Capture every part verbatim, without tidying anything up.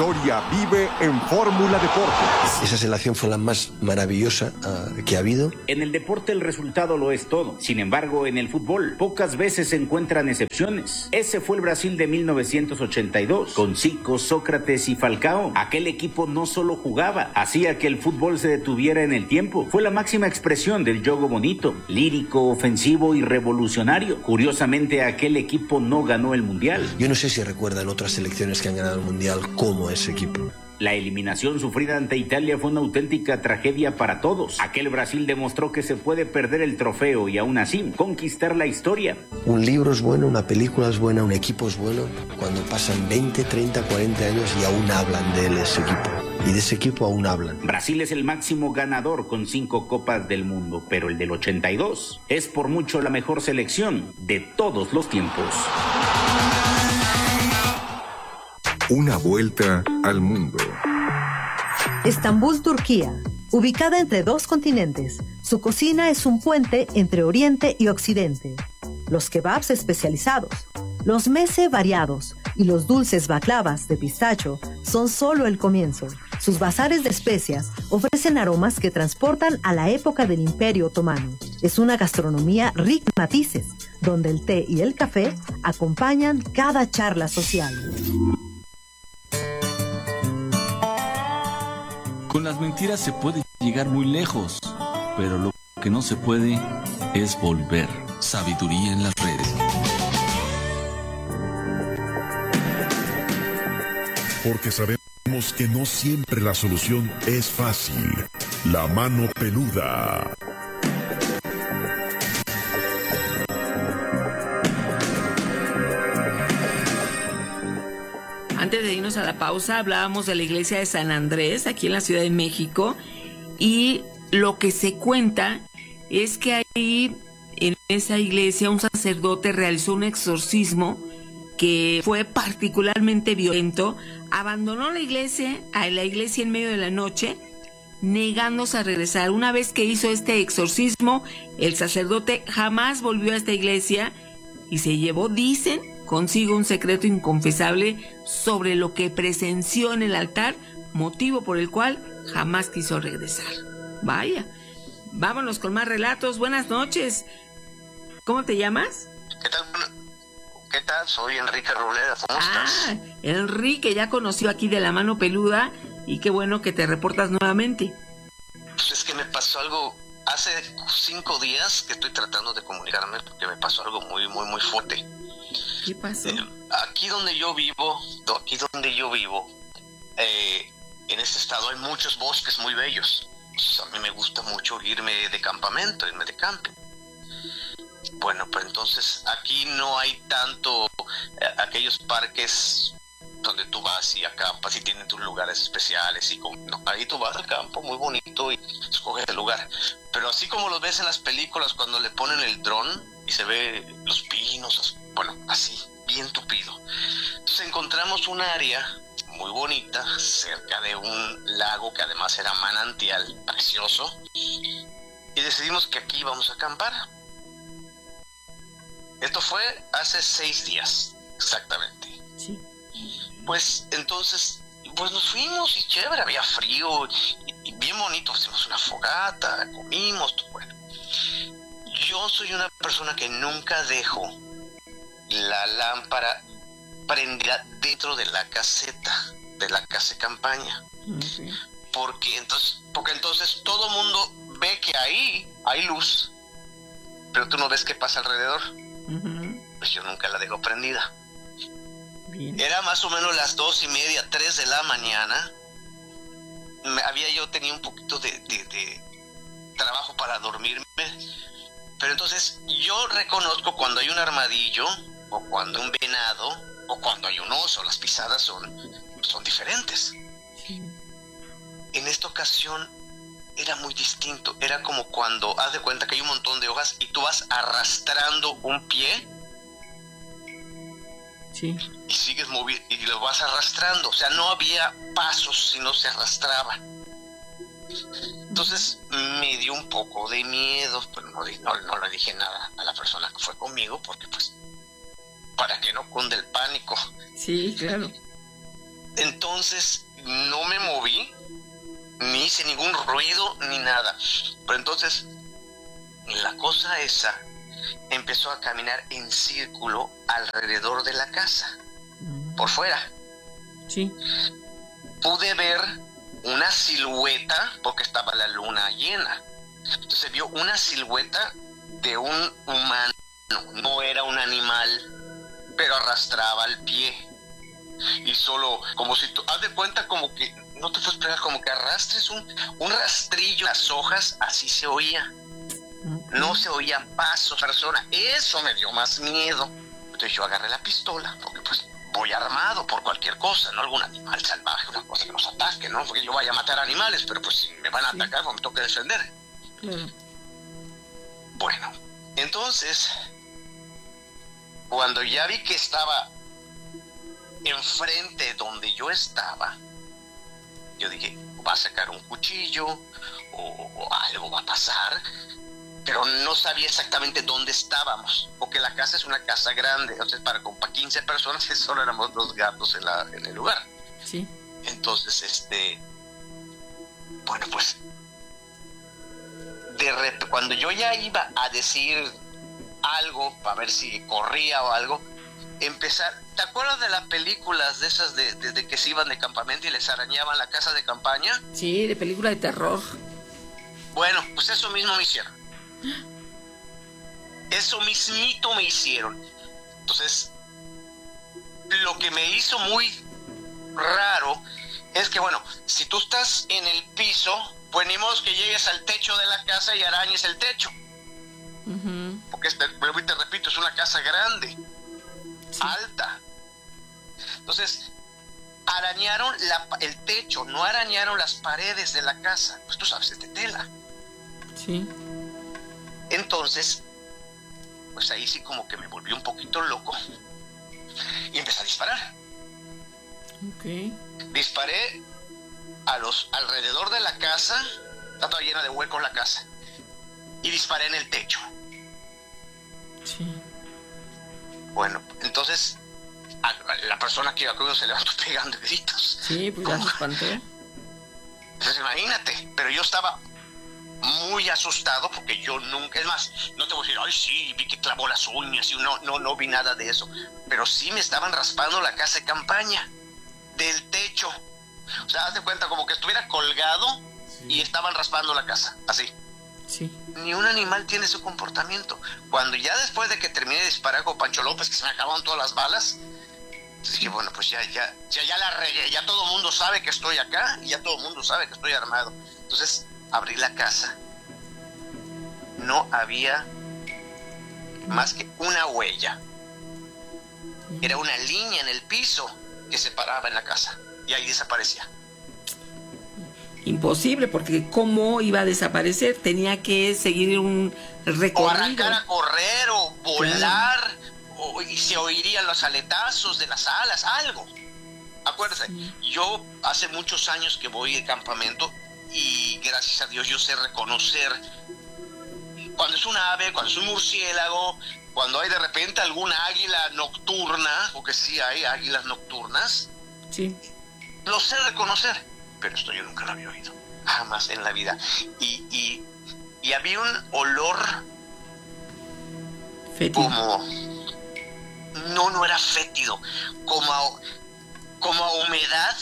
historia vive en Fórmula Deportes. Esa selección fue la más maravillosa uh, que ha habido. En el deporte el resultado lo es todo. Sin embargo, en el fútbol pocas veces se encuentran excepciones. Ese fue el Brasil de mil novecientos ochenta y dos, con Zico, Sócrates y Falcao. Aquel equipo no solo jugaba, hacía que el fútbol se detuviera en el tiempo. Fue la máxima expresión del juego bonito, lírico, ofensivo y revolucionario. Curiosamente, aquel equipo no ganó el Mundial. Yo no sé si recuerdan otras selecciones que han ganado el Mundial como ese equipo. La eliminación sufrida ante Italia fue una auténtica tragedia para todos. Aquel Brasil demostró que se puede perder el trofeo y aún así conquistar la historia. Un libro es bueno, una película es buena, un equipo es bueno cuando pasan veinte, treinta, cuarenta años y aún hablan de él, ese equipo. Y de ese equipo aún hablan. Brasil es el máximo ganador con cinco copas del mundo, pero el del ochenta y dos es por mucho la mejor selección de todos los tiempos. Una vuelta al mundo. Estambul, Turquía. Ubicada entre dos continentes, su cocina es un puente entre Oriente y Occidente. Los kebabs especializados, los meze variados y los dulces baklavas de pistacho son solo el comienzo. Sus bazares de especias ofrecen aromas que transportan a la época del Imperio Otomano. Es una gastronomía rica en matices, donde el té y el café acompañan cada charla social. Con las mentiras se puede llegar muy lejos, pero lo que no se puede es volver. Sabiduría en las redes. Porque sabemos que no siempre la solución es fácil. La mano peluda. Antes de irnos a la pausa, hablábamos de la iglesia de San Andrés, aquí en la Ciudad de México, y lo que se cuenta es que ahí, en esa iglesia, un sacerdote realizó un exorcismo que fue particularmente violento, abandonó la iglesia, a la iglesia en medio de la noche, negándose a regresar. Una vez que hizo este exorcismo, el sacerdote jamás volvió a esta iglesia y se llevó, dicen, consigo un secreto inconfesable sobre lo que presenció en el altar, motivo por el cual jamás quiso regresar. Vaya, vámonos con más relatos. Buenas noches. ¿Cómo te llamas? ¿Qué tal? ¿Qué tal? Soy Enrique Robleda. ¿Cómo ah, estás? Enrique ya conoció aquí de La Mano Peluda y qué bueno que te reportas nuevamente. Pues es que me pasó algo hace cinco días que estoy tratando de comunicarme porque me pasó algo muy, muy, muy fuerte. ¿Qué pasó? Eh, aquí donde yo vivo, aquí donde yo vivo, eh, en este estado hay muchos bosques muy bellos. Pues a mí me gusta mucho irme de campamento, irme de camping. Bueno, pues entonces aquí no hay tanto eh, aquellos parques donde tú vas y acampas y tienen tus lugares especiales y con, no, ahí tú vas al campo muy bonito y escoges el lugar. Pero así como los ves en las películas cuando le ponen el dron y se ve los pinos, bueno, así, bien tupido. Entonces encontramos un área muy bonita cerca de un lago que además era manantial, precioso, y decidimos que aquí íbamos a acampar. Esto fue hace seis días, exactamente. Sí. Pues entonces, pues nos fuimos y chévere, había frío y, y bien bonito, hicimos una fogata, comimos, todo bueno. Yo soy una persona que nunca dejo la lámpara prendida dentro de la caseta, de la casa de campaña. Okay. Porque entonces, porque entonces todo mundo ve que ahí hay luz, pero tú no ves qué pasa alrededor. Uh-huh. Pues yo nunca la dejo prendida. Bien. Era más o menos las dos y media, tres de la mañana. Me, había yo tenido un poquito de, de, de trabajo para dormirme. Pero entonces yo reconozco cuando hay un armadillo, o cuando un venado, o cuando hay un oso. Las pisadas son, son diferentes. Sí. En esta ocasión era muy distinto. Era como cuando haz de cuenta que hay un montón de hojas y tú vas arrastrando un pie. Sí. Y sigues moviendo y lo vas arrastrando. O sea, no había pasos, sino se arrastraba. Entonces me dio un poco de miedo, pero no, no, no le dije nada a la persona que fue conmigo, porque pues, para que no cunde el pánico. Sí, claro. Entonces no me moví, ni hice ningún ruido, ni nada. Pero entonces la cosa esa empezó a caminar en círculo alrededor de la casa, por fuera. Sí. Pude ver una silueta, porque estaba la luna llena. Entonces vio una silueta de un humano, no era un animal, pero arrastraba el pie. Y solo, como si tú, haz de cuenta como que, no te puedes esperar, como que arrastres un, un rastrillo, las hojas, así se oía. No se oían pasos, persona. Eso me dio más miedo. Entonces yo agarré la pistola, porque pues voy armado por cualquier cosa, no algún animal salvaje, una cosa que nos ataque, ¿no? Porque yo vaya a matar animales, pero pues si me van a sí. atacar, pues me toca defender. Claro. Bueno, entonces, cuando ya vi que estaba enfrente donde yo estaba, yo dije, va a sacar un cuchillo o, o algo va a pasar, pero no sabía exactamente dónde estábamos, porque la casa es una casa grande, entonces para, para quince personas solo éramos dos gatos en, la, en el lugar. Sí. Entonces, este, bueno, pues, de rep- cuando yo ya iba a decir algo, para ver si corría o algo, empezar, ¿te acuerdas de las películas de esas de, de, de que se iban de campamento y les arañaban la casa de campaña? Sí, de película de terror. Bueno, pues eso mismo me hicieron. Eso mismito me hicieron. Entonces, lo que me hizo muy raro es que, bueno, si tú estás en el piso, pues ni modo que llegues al techo de la casa y arañes el techo. Uh-huh. Porque, este, te repito, es una casa grande, sí. alta. Entonces, arañaron la, el techo, no arañaron las paredes de la casa. Pues tú sabes, es de tela. Sí. Entonces, pues ahí sí como que me volví un poquito loco y empecé a disparar. Ok. Disparé a los alrededor de la casa, está toda llena de huecos la casa, y disparé en el techo. Sí. Bueno, entonces a la persona que iba conmigo se levantó pegando gritos. Sí, pues ya se espantó. Entonces imagínate, pero yo estaba muy asustado porque yo nunca, es más, no te voy a decir, ay sí, vi que clavó las uñas y no, no, no vi nada de eso, pero sí me estaban raspando la casa de campaña del techo, o sea, haz de cuenta como que estuviera colgado, sí. y estaban raspando la casa, así. Sí. Ni un animal tiene su comportamiento. Cuando ya después de que terminé de disparar con Pancho López, que se me acabaron todas las balas, entonces dije, bueno, pues ya, ya, ya, ya la regué, ya todo el mundo sabe que estoy acá y ya todo el mundo sabe que estoy armado. Entonces abrí la casa, no había más que una huella, era una línea en el piso que se paraba en la casa y ahí desaparecía. Imposible, porque ¿cómo iba a desaparecer? Tenía que seguir un recorrido. O arrancar a correr o volar, claro. o, y se oirían los aletazos de las alas, algo. Acuérdate, sí. Yo hace muchos años que voy de campamento y gracias a Dios yo sé reconocer cuando es un ave, cuando es un murciélago, cuando hay de repente alguna águila nocturna, porque sí hay águilas nocturnas, sí. Lo sé reconocer, pero esto yo nunca lo había oído, jamás en la vida. Y, y, y había un olor fétido. Como, no, no era fétido, como a, como a humedad.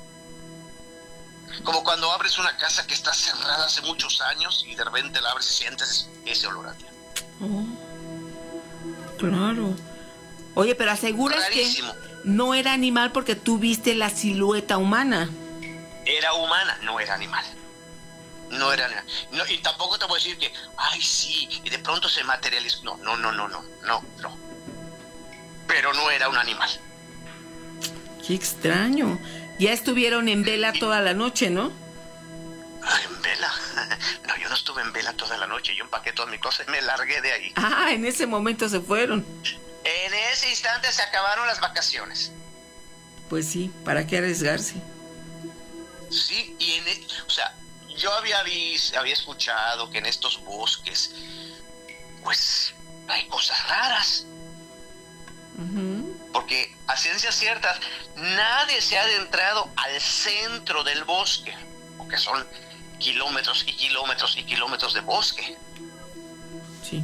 Como cuando abres una casa que está cerrada hace muchos años y de repente la abres y sientes ese olor a ti. Oh, claro. Oye, pero aseguras Rarísimo. que no era animal porque tú viste la silueta humana. Era humana, no era animal. No era animal. No, y tampoco te voy a decir que, ay, sí, y de pronto se materializó. No, no, no, no, no, no, no. Pero no era un animal. Qué extraño. Ya estuvieron en vela toda la noche, ¿no? ¿En vela? No, yo no estuve en vela toda la noche. Yo empaqué todas mis cosas y me largué de ahí. Ah, en ese momento se fueron. En ese instante se acabaron las vacaciones. Pues sí, ¿para qué arriesgarse? Sí, y en el, o sea, yo había visto, había escuchado que en estos bosques, pues, hay cosas raras. Uh-huh. Porque porque a ciencias ciertas nadie se ha adentrado al centro del bosque, porque son kilómetros y kilómetros y kilómetros de bosque. Sí.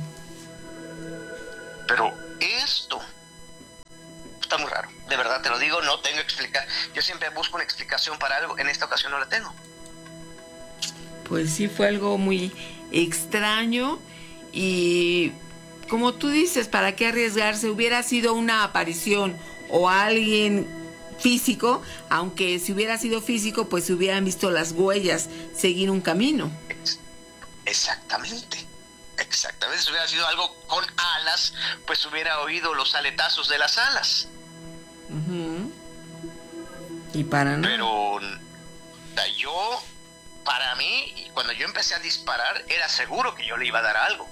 Pero esto está muy raro, de verdad te lo digo, no tengo explicar. Yo siempre busco una explicación para algo, en esta ocasión no la tengo. Pues sí, fue algo muy extraño y como tú dices, ¿para qué arriesgarse? Hubiera sido una aparición o alguien físico, aunque si hubiera sido físico, pues se hubieran visto las huellas, seguir un camino. Exactamente, exactamente. Si hubiera sido algo con alas, pues hubiera oído los aletazos de las alas. Uh-huh. Y para nada. Pero yo, para mí, cuando yo empecé a disparar, era seguro que yo le iba a dar algo.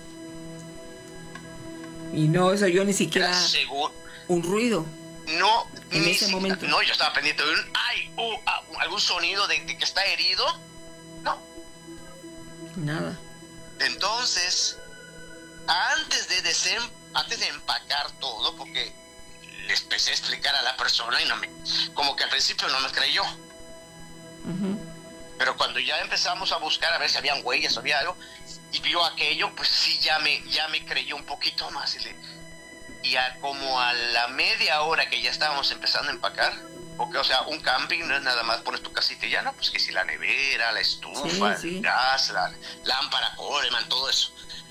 Y no, eso yo ni siquiera... Era seguro. Un ruido. No, en ni ese si, momento. No, yo estaba pendiente de un... Ay, uh, uh, algún sonido de, de que está herido. No. Nada. Entonces, antes de, desem, antes de empacar todo, porque le empecé a explicar a la persona y no me... Como que al principio no me creyó. Uh-huh. Pero cuando ya empezamos a buscar a ver si habían huellas o había algo, y vio aquello, pues sí, ya me, ya me creyó un poquito más. Y, le, y a como a la media hora que ya estábamos empezando a empacar, porque, o sea, un camping no es nada más pones tu casita y ya, no, pues que si la nevera, la estufa, sí, sí. el gas, la lámpara, Coleman, todo eso.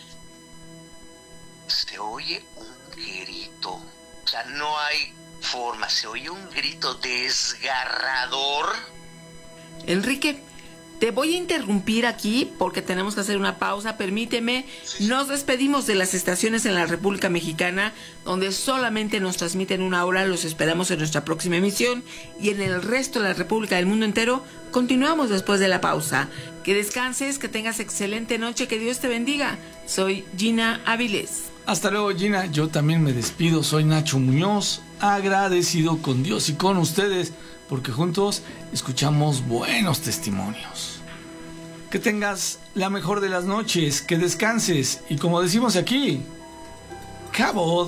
Se oye un grito, o sea, no hay forma, se oye un grito desgarrador. Enrique, te voy a interrumpir aquí porque tenemos que hacer una pausa, permíteme. Nos despedimos de las estaciones en la República Mexicana, donde solamente nos transmiten una hora. Los esperamos en nuestra próxima emisión. Y en el resto de la República del mundo entero, continuamos después de la pausa. Que descanses, que tengas excelente noche, que Dios te bendiga. Soy Gina Avilés. Hasta luego, Gina. Yo también me despido. Soy Nacho Muñoz, agradecido con Dios y con ustedes, porque juntos escuchamos buenos testimonios. Que tengas la mejor de las noches, que descanses y, como decimos aquí, Cabot.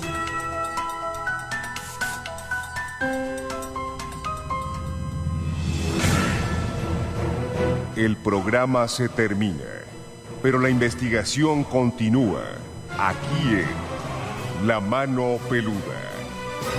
El programa se termina, pero la investigación continúa aquí en La Mano Peluda.